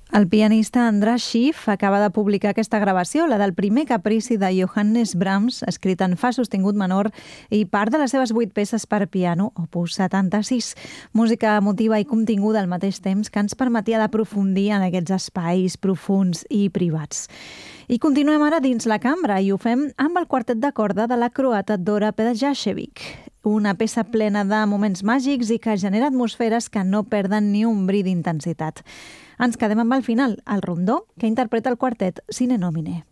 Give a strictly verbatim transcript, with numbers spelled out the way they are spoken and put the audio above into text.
El pianista András Schiff acaba de publicar aquesta gravació, la del primer caprici de Johannes Brahms, escrit en fa sostingut menor i part de les seves vuit peces per piano, opus setanta-sis. Música emotiva i continguda al mateix temps que ens permetia d'aprofundir en aquests espais profuns i privats. I continuem ara dins la cambra i ho fem amb el quartet de corda de la croata Dora Pejacevic. Una peça plena de moments màgics i que genera atmosferes que no perden ni un bri d'intensitat. Ens quedem amb el final, el rondó, que interpreta el quartet Sine Nomine.